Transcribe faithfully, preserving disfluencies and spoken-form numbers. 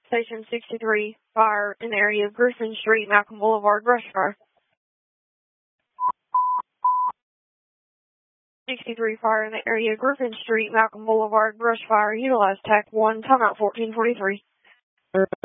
Station sixty-three, fire in the area of Griffin Street, Malcolm Boulevard, brush fire. sixty-three, fire in the area of Griffin Street, Malcolm Boulevard, brush fire. Utilize T A C one, timeout fourteen forty-three.